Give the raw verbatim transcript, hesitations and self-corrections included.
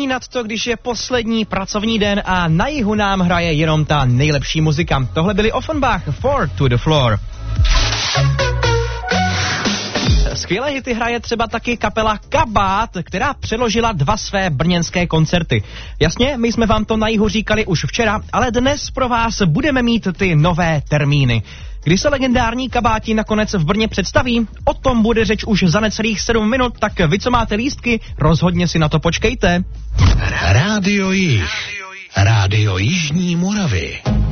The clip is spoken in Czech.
zapomínat to, když je poslední pracovní den a na jihu nám hraje jenom ta nejlepší muzika. Tohle byli Offenbach, Four to the Floor. Skvělé hity hraje třeba taky kapela Kabát, která přeložila dva své brněnské koncerty. Jasně, my jsme vám to na jihu říkali už včera, ale dnes pro vás budeme mít ty nové termíny. Kdy se legendární Kabáti nakonec v Brně představí? O tom bude řeč už za necelých sedm minut, tak vy, co máte lístky, rozhodně si na to počkejte. Rádio Jih. Rádio Jižní Moravy.